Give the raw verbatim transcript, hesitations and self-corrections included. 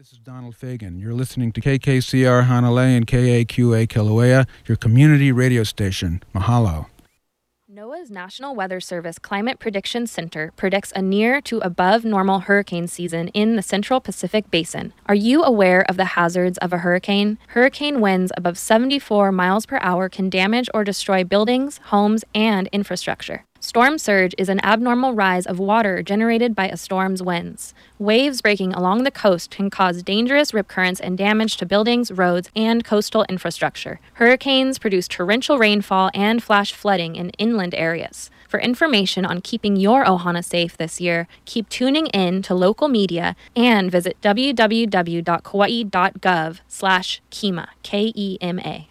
This is Donald Fagan. You're listening to K K C R Hanalei and K A Q A Kilauea, your community radio station. Mahalo. NOAA's National Weather Service Climate Prediction Center predicts a near to above normal hurricane season in the Central Pacific Basin. Are you aware of the hazards of a hurricane? Hurricane winds above seventy-four miles per hour can damage or destroy buildings, homes, and infrastructure. Storm surge is an abnormal rise of water generated by a storm's winds. Waves breaking along the coast can cause dangerous rip currents and damage to buildings, roads, and coastal infrastructure. Hurricanes produce torrential rainfall and flash flooding in inland areas. For information on keeping your ohana safe this year, keep tuning in to local media and visit w w w dot kauai dot gov slash kema, K E M A.